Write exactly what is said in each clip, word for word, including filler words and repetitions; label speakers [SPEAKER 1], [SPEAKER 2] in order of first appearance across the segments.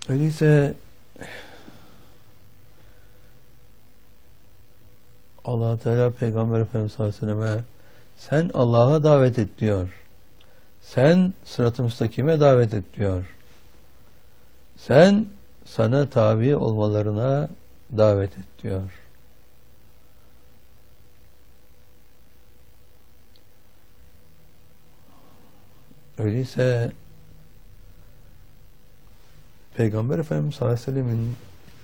[SPEAKER 1] Öyleyse Allah Teala Peygamber Efendimiz sallallahu aleyhi ve selleme sen Allah'a davet et diyor. Sen sırat-ı müstakime davet et diyor. Sen sana tabi olmalarına davet et diyor. Öyleyse Peygamber Efendimiz sallallahu aleyhi ve sellemin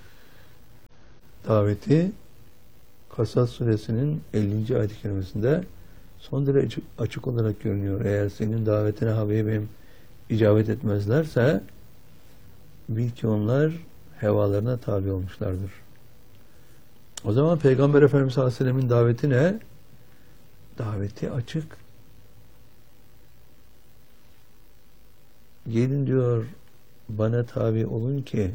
[SPEAKER 1] daveti Kasas suresinin ellinci ayet-i kerimesinde son derece açık olarak görünüyor. Eğer senin davetine Habibim icabet etmezlerse bil ki onlar hevalarına tabi olmuşlardır. O zaman Peygamber Efendimiz sallallahu aleyhi ve sellemin daveti ne? Daveti açık. Gelin diyor bana tabi olun ki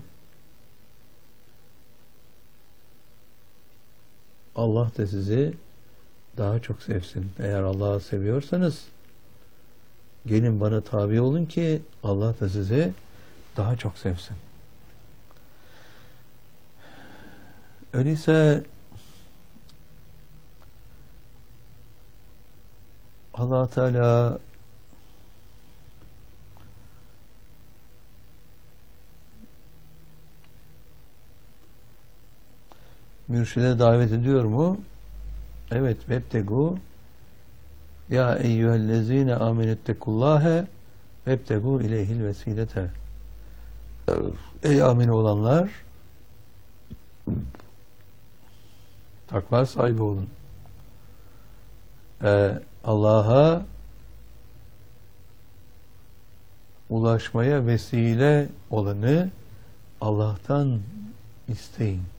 [SPEAKER 1] Allah da sizi daha çok sevsin. Eğer Allah'ı seviyorsanız gelin bana tabi olun ki Allah da sizi daha çok sevsin. Öyleyse Allah Teala mürşide davet ediyor mu? Evet. Vebtegu ya eyyühellezine amenettekullâhe vebtegu ileyhil vesilete. Ey amin olanlar, takva sahibi olun. Ee, Allah'a ulaşmaya vesile olanı Allah'tan isteyin.